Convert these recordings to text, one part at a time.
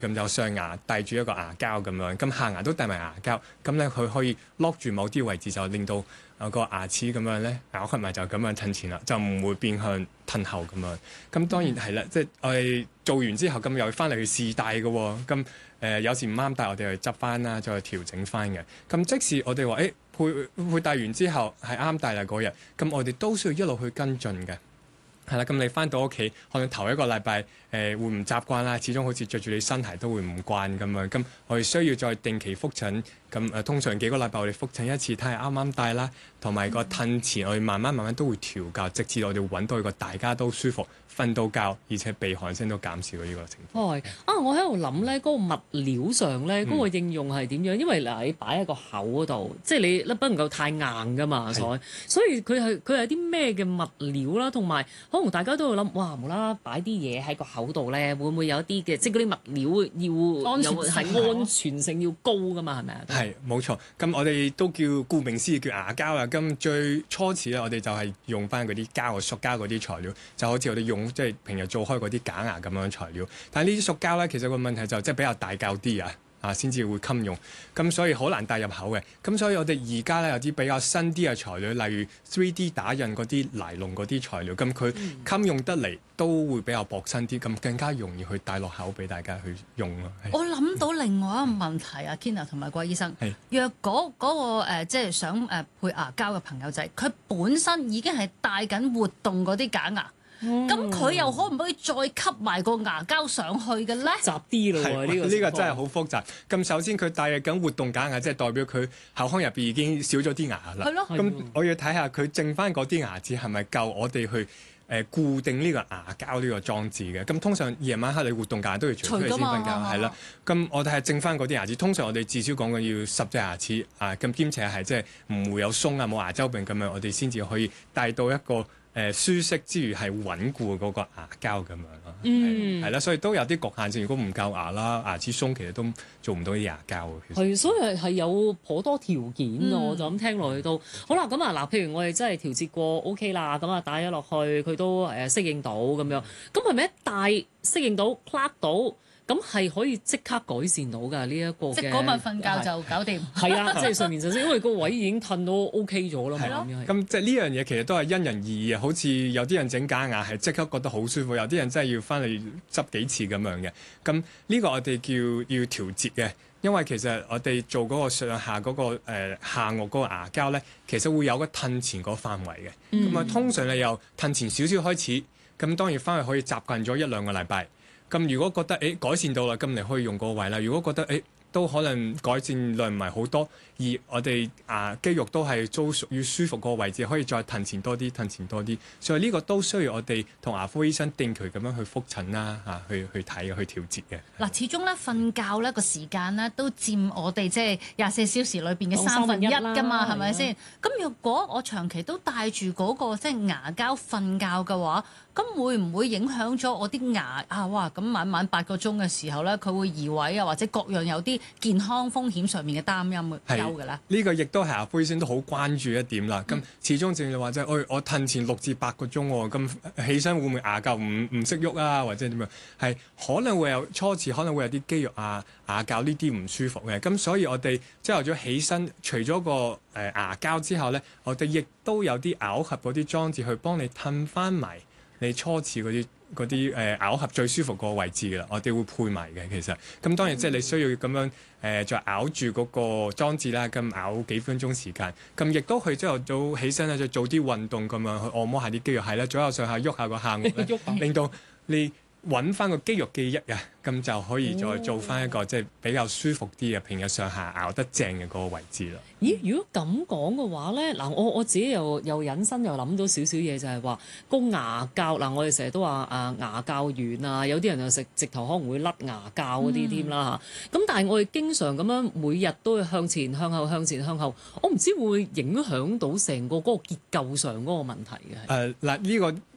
咁就上牙戴住一個牙膠咁樣，咁下牙都戴埋牙膠，咁咧佢可以 lock 住某啲位置，就令到個牙齒咁樣咧咬合埋就咁樣褪前啦，就唔會變向褪後咁樣。咁當然係啦，即係我哋做完之後咁又翻嚟去試戴嘅喎，咁有時唔啱戴，我哋去執翻啦，再去調整翻嘅。咁即使我哋話配戴完之後係啱戴啦嗰日，咁我哋都需要一路去跟進嘅。係啦，咁你翻到屋企，可能頭一個禮拜會唔習慣啦，始終好似着住你新鞋都會唔慣咁樣。咁我哋需要再定期覆診，咁通常幾個禮拜我哋覆診一次，睇下啱啱戴啦，同埋個褪前我哋慢慢都會調校，直至我哋揾到一個大家都舒服、瞓到覺，而且鼻鼾聲都減少嘅呢個情況。 我喺度諗咧，嗰個物料上咧，嗰個應用係點樣？因為嗱，你擺喺個口嗰度，即係你不能夠太硬噶嘛，所以佢係啲咩嘅物料啦，同埋可能大家都會諗，哇，無啦啦擺啲嘢喺個口度咧，會唔會有一啲嘅，即係嗰啲物料要安全性要高噶嘛？係咪啊？ 係冇錯，咁我哋都叫顧名思義叫牙膠啦。咁最初始咧，我哋就係用翻嗰啲膠、塑膠嗰啲材料，就好似我哋用即係平日做開嗰啲假牙咁樣材料。但係呢啲塑膠咧，其實個問題就即係比較大膠啲先至會襟用，咁所以好難帶入口嘅。咁所以我哋而家咧有啲比較新啲嘅材料，例如 3D 打印嗰啲尼龍嗰啲材料，咁佢襟用得嚟都會比較薄身啲，咁更加容易去帶落口俾大家去用咯。 我諗到另外一個問題啊，Kenneth 同埋郭醫生，若果嗰個即係想配牙膠嘅朋友仔，佢本身已經係戴緊活動嗰啲假牙。咁佢又可唔可以再吸埋個牙膠上去嘅咧？ 雜啲咯喎，呢個真係好複雜。咁首先佢戴緊活動假牙，即係代表佢口腔入邊已經少咗啲牙啦。 係咯。 咁我要睇下佢剩翻嗰啲牙齒係咪夠我哋去固定呢個牙膠呢個裝置嘅。咁通常夜晚黑你活動假牙都要除出嚟先瞓覺，係啦。咁我哋係剩翻嗰啲牙齒，通常我哋至少講緊要10隻牙齒咁兼且係即係唔會有鬆冇牙周病咁樣，我哋先至可以戴到一個舒適之餘係穩固嗰個牙膠咁樣咯，係啦，所以都有啲局限性。如果唔夠牙啦，牙齒鬆，其實都做唔到啲牙膠嘅。 係，所以係有頗多條件㗎。我就咁聽落去都好啦。咁嗱，譬如我哋真係調節過 OK 啦，咁戴咗落去，佢都適應到咁樣。咁係咪一戴適應到 clap 到？咁係可以即刻改善到㗎呢一個嘅， 即係嗰晚瞓覺就搞掂。 係啊，即係睡眠時鐘，因為個位已經褪到 OK 咗啦嘛。 咁即係呢樣嘢其實都係因人而異啊。好似有啲人整假牙係即刻覺得好舒服，有啲人真係要翻嚟執幾次咁樣嘅。咁呢個我哋叫要調節嘅，因為其實我哋做嗰個上下嗰個下顎嗰個牙膠咧，其實會有個褪前個範圍嘅。咁通常你由褪前少少開始，咁當然翻去可以習慣咗1-2個禮拜。咁如果覺得改善到啦，咁你可以用嗰個位啦。如果覺得都可能改善量唔係好多，而我哋肌肉都係都屬於舒服個位置，可以再褪前多啲，褪前多啲。所以呢個都需要我哋同牙科醫生定期咁樣去覆診啦，去睇去調節嘅。 嗱，始終咧瞓覺咧個時間咧都佔我哋即係24小時裏邊嘅1/3㗎嘛，係咪先？咁若果我長期都戴住嗰個即係牙膠瞓覺嘅話，咁會唔會影響咗我啲牙哇！咁晚晚8個鐘嘅時候咧，佢會移位或者各樣有啲健康風險上面嘅擔憂嘅咧？ 呢個亦都係牙科醫生都好關注一點啦。咁始終正如話即係，我褪前6至8個鐘喎，咁起身會唔會牙膠唔識喐啊？或者點樣？係可能會有初次可能會有啲肌肉牙膠呢啲唔舒服嘅。咁所以我哋朝頭早起身，除咗個牙膠之後咧，我哋亦都有啲咬合嗰啲裝置去幫你褪翻埋你初次嗰啲咬合最舒服個位置㗎啦，我哋會配埋嘅其實。咁當然即係你需要咁樣再咬住嗰個裝置啦，咁咬幾分鐘時間。咁亦都去朝頭早起身咧，再做啲運動咁樣去按摩下啲肌肉，係啦，左右上下喐下個下顎令到你揾翻個肌肉記憶啊，咁就可以再做翻一個即係比較舒服啲嘅平日上下咬得正嘅嗰個位置啦。 咦？如果咁講嘅話咧，嗱，我自己又引申又諗到少少嘢，就係話個牙膠嗱，我哋成日都話牙膠軟啊，有啲人又直頭可能會甩牙膠嗰啲添啦嚇。咁但係我哋經常咁樣每日都向前向後向前向後，我唔知會影響到成個嗰個結構上嗰個問題嘅。 嗱呢個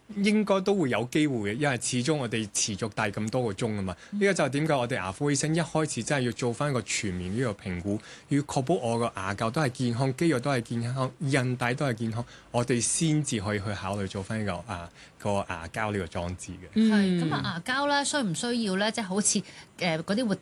應該都會有機會嘅，因為始終我哋持續戴咁多個鐘啊嘛。呢個就係點解我哋牙科醫生一開始真係要做翻一個全面呢個評估，要確保我個牙骹都係健康，肌肉都係健康，韌帶都係健康，我哋先至可以去考慮做翻呢個牙膠呢個裝置嘅。 係咁啊，牙膠咧需唔需要咧？即係好似嗰啲活